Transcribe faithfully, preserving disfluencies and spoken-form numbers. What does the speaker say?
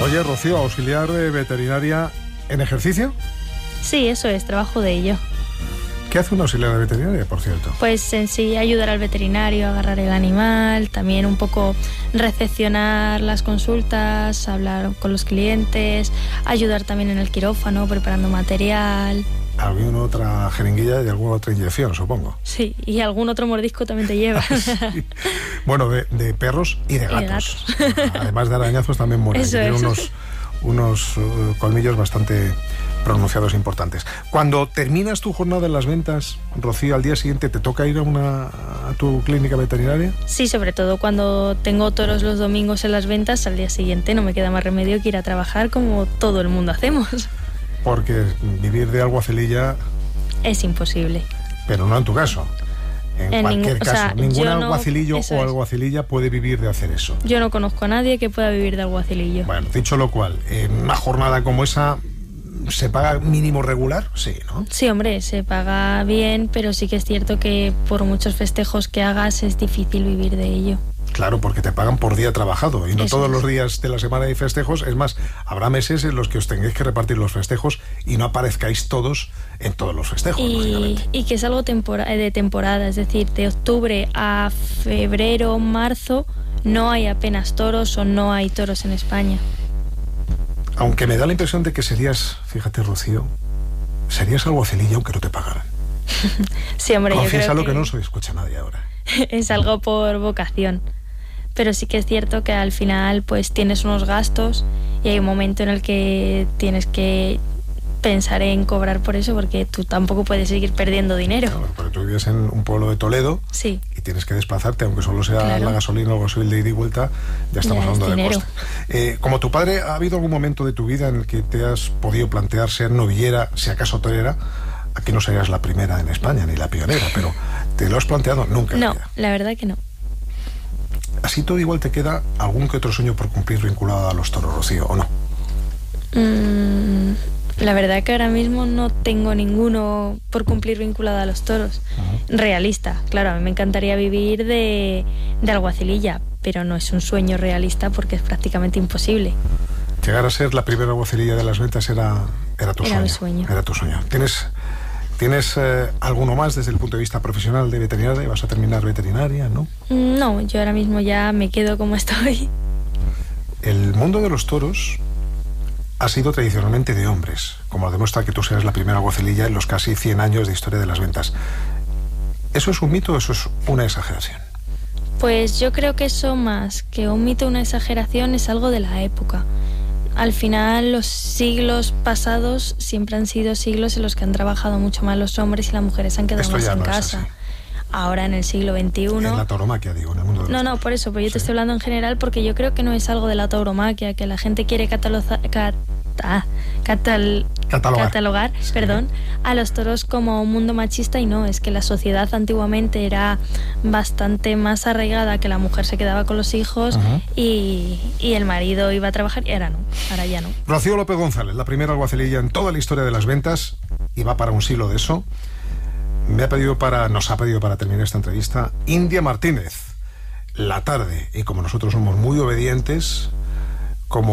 Oye, Rocío, auxiliar eh, veterinaria en ejercicio. Sí, eso es, trabajo de ello. ¿Qué hace una auxiliar de veterinaria, por cierto? Pues en sí ayudar al veterinario a agarrar el animal, también un poco recepcionar las consultas, hablar con los clientes, ayudar también en el quirófano, preparando material. Alguna otra jeringuilla y alguna otra inyección, supongo. Sí, y algún otro mordisco también te lleva. Sí. Bueno, de, de perros y de gatos. Y de gatos. Además de arañazos también mueren. Eso Tienen es. unos, unos uh, colmillos bastante pronunciados e importantes. Cuando terminas tu jornada en las ventas, Rocío, al día siguiente te toca ir a, una, a tu clínica veterinaria. Sí, sobre todo cuando tengo toros los domingos en las ventas, al día siguiente no me queda más remedio que ir a trabajar como todo el mundo hacemos. Porque vivir de alguacililla... Es imposible. Pero no en tu caso. En, en cualquier caso, o sea, ningún alguacilillo no, o alguacililla puede vivir de hacer eso. Yo no conozco a nadie que pueda vivir de alguacilillo. Bueno, dicho lo cual, en una jornada como esa, ¿se paga mínimo regular? Sí, ¿no? Sí, hombre, se paga bien, pero sí que es cierto que por muchos festejos que hagas es difícil vivir de ello. Claro, porque te pagan por día trabajado y no Eso todos es. los días de la semana hay festejos. Es más, habrá meses en los que os tengáis que repartir los festejos y no aparezcáis todos en todos los festejos, y, lógicamente. Y que es algo tempora- de temporada, es decir, de octubre a febrero, marzo, no hay apenas toros o no hay toros en España. Aunque me da la impresión de que serías, fíjate, Rocío, serías alguacililla aunque no te pagaran. Sí, hombre, Confiesa yo creo lo que, que no se escucha nadie ahora. Es algo por vocación. Pero sí que es cierto que al final pues tienes unos gastos y hay un momento en el que tienes que pensar en cobrar por eso, porque tú tampoco puedes seguir perdiendo dinero. Claro, porque tú vives en un pueblo de Toledo. Sí. Y tienes que desplazarte, aunque solo sea Claro. la gasolina o el gasoil de ida y vuelta, ya estamos Ya es hablando de dinero. coste. Eh, como tu padre, ¿ha habido algún momento de tu vida en el que te has podido plantear ser novillera, si acaso torera? Aquí no serías la primera en España, ni la pionera, pero ¿te lo has planteado? Nunca. en la No, vida. la verdad que no. Así todo igual te queda algún que otro sueño por cumplir vinculado a los toros, Rocío, ¿o no? Mm, la verdad que ahora mismo no tengo ninguno por cumplir vinculado a los toros. Uh-huh. Realista, claro, a mí me encantaría vivir de, de alguacililla, pero no es un sueño realista porque es prácticamente imposible. Llegar a ser la primera alguacililla de las ventas era, era tu Era sueño. mi sueño. Era tu sueño. ¿Tienes, tienes eh, alguno más desde el punto de vista profesional de veterinaria? ¿Vas a terminar veterinaria, no? No, yo ahora mismo ya me quedo como estoy. El mundo de los toros ha sido tradicionalmente de hombres, como demuestra que tú seas la primera alguacililla en los casi cien años de historia de las ventas. ¿Eso es un mito o eso es una exageración? Pues yo creo que eso más que un mito, una exageración, es algo de la época. Al final, los siglos pasados siempre han sido siglos en los que han trabajado mucho más los hombres y las mujeres se han quedado Esto más ya en no es casa. así. Ahora en el siglo veintiuno... En la tauromaquia, digo, en el mundo de los No, no, toros. por eso, pero yo te Sí. estoy hablando en general porque yo creo que no es algo de la tauromaquia, que la gente quiere cataloza- cat- ah, catal- Catalogar. catalogar Sí. perdón, a los toros como un mundo machista, y no, es que la sociedad antiguamente era bastante más arraigada, que la mujer se quedaba con los hijos Ujú. y, y el marido iba a trabajar, y ahora no, ahora ya no. Rocío López González, la primera alguacililla en toda la historia de las ventas, y va para un siglo de eso. Me ha pedido para, nos ha pedido para terminar esta entrevista, India Martínez, La Tarde. Y como nosotros somos muy obedientes,